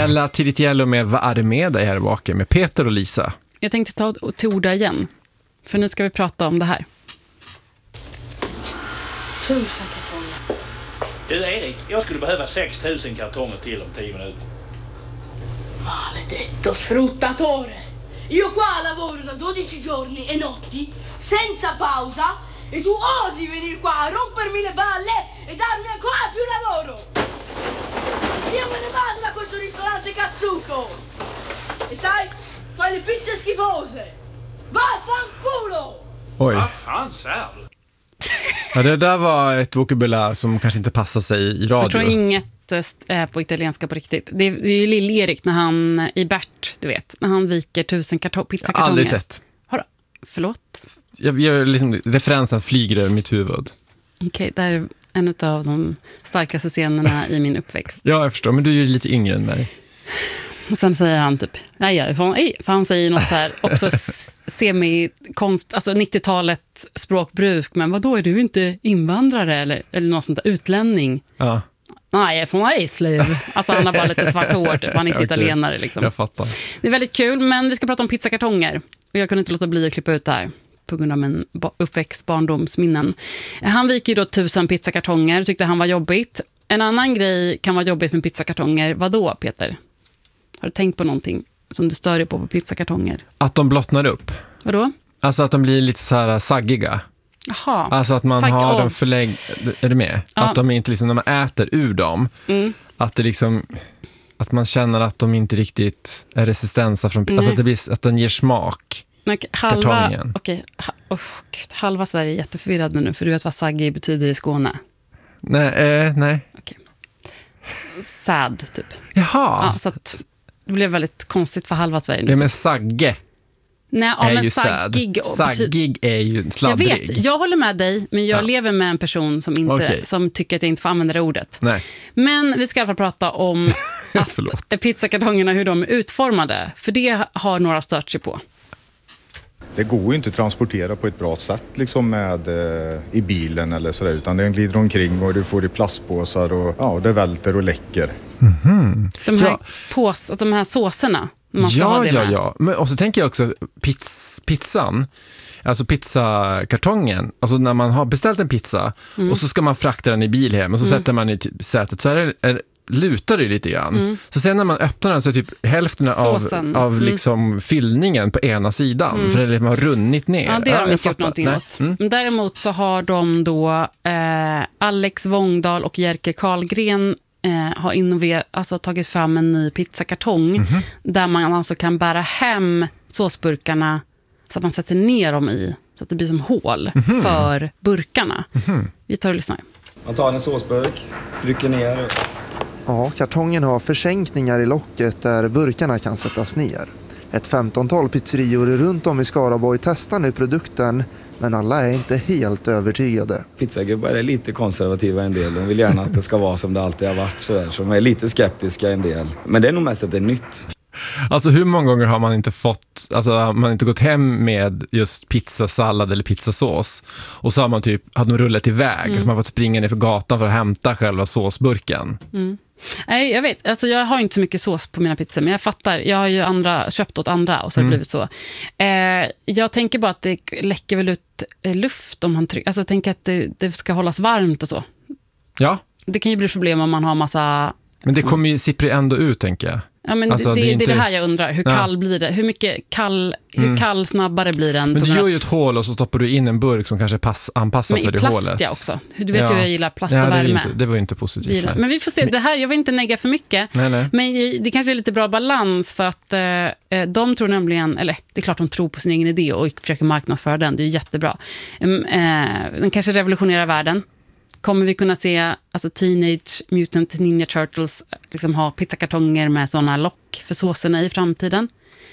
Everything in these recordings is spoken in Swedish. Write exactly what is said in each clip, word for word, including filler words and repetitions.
Ella Tiritiello med Vad är det med dig här bak med Peter och Lisa. Jag tänkte ta till orda igen. För nu ska vi prata om det här. Tusen kartonger. Du Erik, jag skulle behöva sex tusen kartonger till om tio minuter. Maledetto sfruttatore. Io qua lavoro da dodici giorni e notti senza pausa e tu osi venire qua a rompermi le balle e darmi ancora più lavoro. Io me ne vado da questo ristorante cazzuto. E sai, fai le pizze schifose. Vaffanculo! Oj. Vad fan säger du? Ja, det där var ett vokabulär som kanske inte passar sig i radio. Jag tror inget är på italienska på riktigt. Det är, det är ju Lill-Erik när han i Bert, du vet, när han viker tusen kartong, pizzakartonger. Aldrig sett. Har du? Förlåt? Jag, jag, liksom, referensen flyger över mitt huvud. Okej, okay, det är en av de starkaste scenerna i min uppväxt. Ja, jag förstår, men du är ju lite yngre än mig. Och sen säger han typ, nej, jag är från, nej, för han säger något så här, också semi-konst, alltså nittiotalet språkbruk, men vad då är du inte invandrare eller, eller något sånt där, utlänning? Ja. Nej, jag är från Eslöv. Alltså han har bara lite svart hår, typ. Han är inte okay. italienare liksom. Jag fattar. Det är väldigt kul, men vi ska prata om pizzakartonger. Och jag kunde inte låta bli att klippa ut det här på grund av min uppväxt barndomsminnen. Han viker ju då tusen pizzakartonger, tyckte han var jobbigt. En annan grej kan vara jobbigt med pizzakartonger. Vad då, Peter? Har du tänkt på någonting som du stör dig på på pizzakartonger? Att de blottnar upp. Vad då? Alltså att de blir lite så här saggiga. Jaha. Alltså att man Sagg har av. dem förlägg... Är du med? Ja. Att de inte liksom, när man äter ur dem, mm. att det liksom... Att man känner att de inte riktigt är resistensa från... Nej. Alltså att, det blir, att den ger smak. Okay, halva, okay, ha, oh, Gud, halva Sverige är jätteförvirrad nu, för du vet vad saggi betyder i Skåne. Nej, eh, nej. Okay. Sad, typ. Jaha. Ja, så att det blev väldigt konstigt för halva Sverige nu. Ja, men sagge Nej, ja, är men ju saggig. sad. Saggig är ju sladdrig. Jag vet, jag håller med dig, men jag ja. lever med en person som, inte, okay. som tycker att jag inte får använda det ordet. Nej. Men vi ska i alla fall prata om att pizzakartongerna, hur de är utformade. För det har några stört sig på. Det går ju inte att transportera på ett bra sätt liksom med, eh, i bilen eller sådär, utan den glider omkring och du får i plastpåsar och ja, det välter och läcker. Mm-hmm. De här ja. pås, de här såserna. Man ska ja, ha det ja, med. ja. Men, och så tänker jag också pizz, pizzan, alltså pizzakartongen, alltså när man har beställt en pizza mm. och så ska man frakta den i bil hem och så mm. sätter man i t- sätet så är det, är, lutar det lite grann. Mm. Så sen när man öppnar den så är typ hälften av, av mm. liksom fyllningen på ena sidan mm. för det liksom har runnit ner. Ja, det har ja, de inte gjort någonting åt. Mm. Däremot så har de då eh, Alex Wångdal och Jerker Karlgren eh, har innoverat, alltså tagit fram en ny pizzakartong mm-hmm. där man alltså kan bära hem såsburkarna så att man sätter ner dem i så att det blir som hål mm-hmm. för burkarna. Mm-hmm. Vi tar och lyssnar. Man tar en såsburk, trycker ner. Ja, kartongen har försänkningar i locket där burkarna kan sättas ner. Ett femtontal pizzerior runt om i Skaraborg testar nu produkten, men alla är inte helt övertygade. Pizzagubbar är lite konservativa en del. De vill gärna att det ska vara som det alltid har varit. Så, där. Så de är lite skeptiska en del. Men det är nog mest att det är nytt. Alltså hur många gånger har man inte fått, alltså har man inte gått hem med just pizzasallad eller pizzasås och så har man typ, hade de rullat iväg mm. så man har fått springa ner för gatan för att hämta själva såsburken. Mm. Nej, jag vet, alltså jag har inte så mycket sås på mina pizzor, men jag fattar, jag har ju andra, köpt åt andra och så har det mm. blivit så. Eh, jag tänker bara att det läcker väl ut luft om man trycker, alltså jag tänker att det, det ska hållas varmt och så. Ja. Det kan ju bli problem om man har massa... Men det kommer ju sippra ändå ut, tänker jag. Ja, men alltså, det, det, är inte... det är det här jag undrar. Hur kall ja. blir det? Hur mycket kall, hur mm. kall snabbare blir den? Men du gör ju ett hål och så stoppar du in en burk som kanske pass, anpassar för det hålet. Men i plast, ja, också. Du vet ja. ju jag gillar plast ja, och värme. Det, inte, det var ju inte positivt. Men vi får se. Det här, jag vill inte negga för mycket. Nej, nej. Men det kanske är lite bra balans för att eh, de tror nämligen, eller det är klart de tror på sin egen idé och försöker marknadsföra den. Det är ju jättebra. Um, eh, den kanske revolutionerar världen. Kommer vi kunna se alltså Teenage Mutant Ninja Turtles liksom ha pizzakartonger med sådana lock för såserna i framtiden?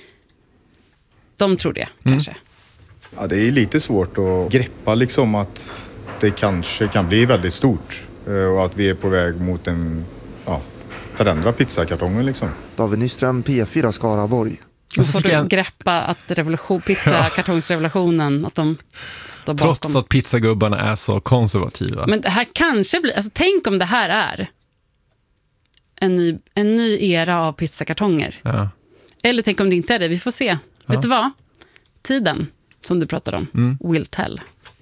De tror det, mm. kanske. Ja, det är lite svårt att greppa liksom att det kanske kan bli väldigt stort och att vi är på väg mot en ja, förändrad pizzakartonger liksom. David Nyström, P fyra Skaraborg. Och så får du jag... greppa att revolution, pizzakartongsrevolutionen, att de står bakom. Trots att pizzagubbarna är så konservativa. Men det här kanske blir, alltså tänk om det här är en ny, en ny era av pizzakartonger. Ja. Eller tänk om det inte är det, vi får se. Ja. Vet du vad? Tiden som du pratade om, Mm. will tell.